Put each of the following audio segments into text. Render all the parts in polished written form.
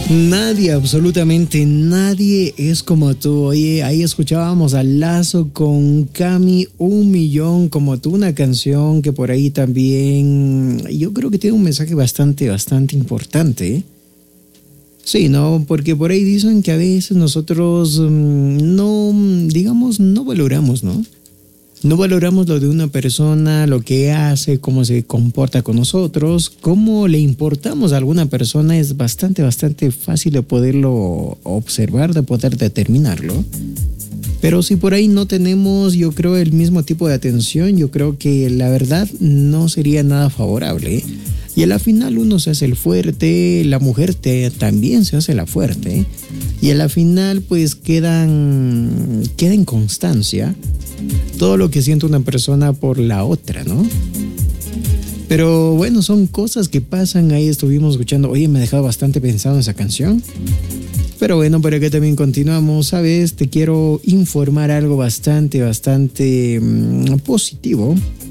Nadie, absolutamente nadie es como tú. Oye, ahí escuchábamos a Lazo con Cami, 1 millón como tú, una canción que por ahí también yo creo que tiene un mensaje bastante importante. Sí, ¿no? Porque por ahí dicen que a veces nosotros no, digamos, no valoramos, ¿no? No valoramos lo de una persona, lo que hace, cómo se comporta con nosotros, cómo le importamos a alguna persona. Es bastante fácil de poderlo observar, de poder determinarlo. Pero si por ahí no tenemos, yo creo, el mismo tipo de atención, yo creo que la verdad no sería nada favorable. Y a la final uno se hace el fuerte, la mujer también se hace la fuerte. Y a la final pues queda en constancia todo lo que siente una persona por la otra, ¿no? Pero bueno, son cosas que pasan. Ahí estuvimos escuchando. Oye, me ha dejado bastante pensado esa canción. Pero bueno, por acá también continuamos. ¿Sabes? Te quiero informar algo bastante positivo.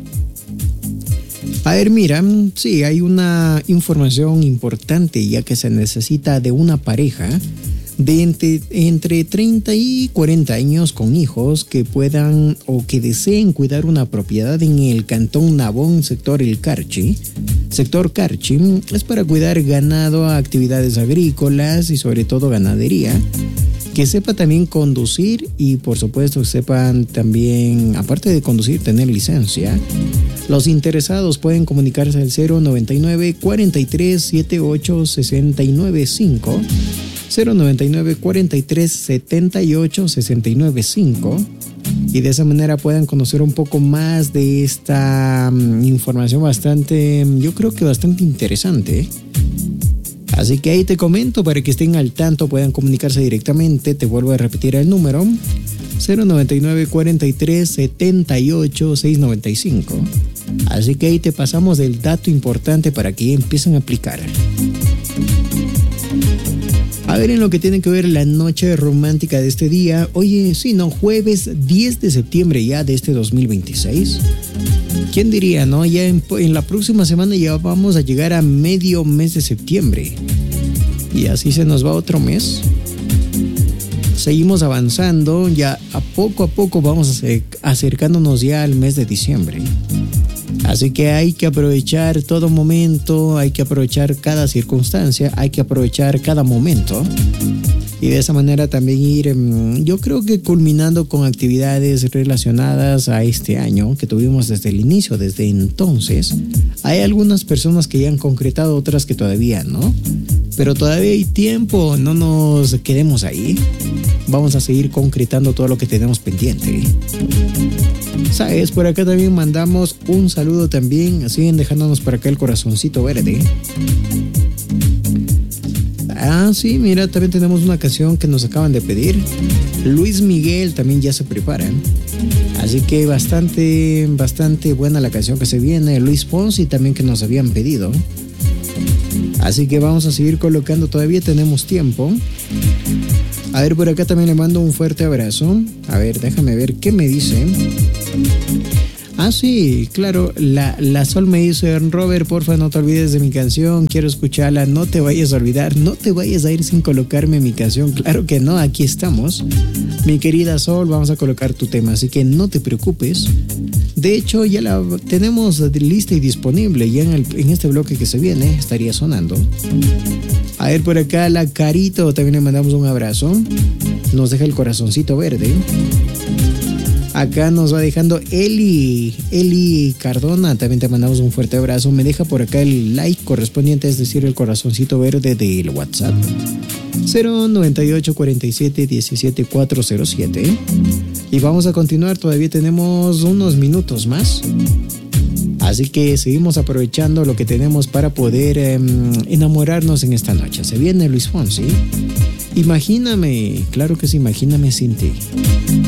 A ver, mira, sí, hay una información importante, ya que se necesita de una pareja de entre 30 y 40 años con hijos que puedan o que deseen cuidar una propiedad en el cantón Nabón, sector Carchi. Sector Carchi es para cuidar ganado, actividades agrícolas y sobre todo ganadería. Que sepa también conducir y por supuesto sepan también, aparte de conducir, tener licencia. Los interesados pueden comunicarse al 099 43 78 695 099 43 78 695 y de esa manera puedan conocer un poco más de esta información bastante, yo creo que bastante interesante. Así que ahí te comento para que estén al tanto, puedan comunicarse directamente. Te vuelvo a repetir el número: 099 43 78 695. Así que ahí te pasamos el dato importante para que empiecen a aplicar. A ver, en lo que tiene que ver la noche romántica de este día. Oye, sí, no, jueves 10 de septiembre ya de este 2026. ¿Quién diría, no? Ya en la próxima semana ya vamos a llegar a medio mes de septiembre. Y así se nos va otro mes. Seguimos avanzando, ya a poco vamos acercándonos ya al mes de diciembre. Así que hay que aprovechar todo momento, hay que aprovechar cada circunstancia, hay que aprovechar cada momento. Y de esa manera también ir, yo creo que culminando con actividades relacionadas a este año que tuvimos desde el inicio, desde entonces. Hay algunas personas que ya han concretado, otras que todavía no. Pero todavía hay tiempo, no nos quedemos ahí. Vamos a seguir concretando todo lo que tenemos pendiente. ¿Sabes? Por acá también mandamos un saludo también. Siguen dejándonos por acá el corazoncito verde. Ah, sí, mira, también tenemos una canción que nos acaban de pedir. Luis Miguel también ya se prepara. Así que bastante buena la canción que se viene. Luis Fonsi también que nos habían pedido. Así que vamos a seguir colocando, todavía tenemos tiempo. A ver, por acá también le mando un fuerte abrazo. A ver, déjame ver qué me dice. Ah, sí, claro, la Sol me dice: Robert, porfa, no te olvides de mi canción, quiero escucharla, no te vayas a olvidar, no te vayas a ir sin colocarme mi canción. Claro que no, aquí estamos. Mi querida Sol, vamos a colocar tu tema, así que no te preocupes. De hecho, ya la tenemos lista y disponible, ya en este bloque que se viene estaría sonando. A ver, por acá la Carito, también le mandamos un abrazo. Nos deja el corazoncito verde. Acá nos va dejando Eli Cardona, también te mandamos un fuerte abrazo. Me deja por acá el like correspondiente, es decir, el corazoncito verde del WhatsApp. 098 47 17 407. Y vamos a continuar, todavía tenemos unos minutos más. Así que seguimos aprovechando lo que tenemos para poder enamorarnos en esta noche. Se viene Luis Fonsi. Imagíname, claro que sí, imagíname sin ti.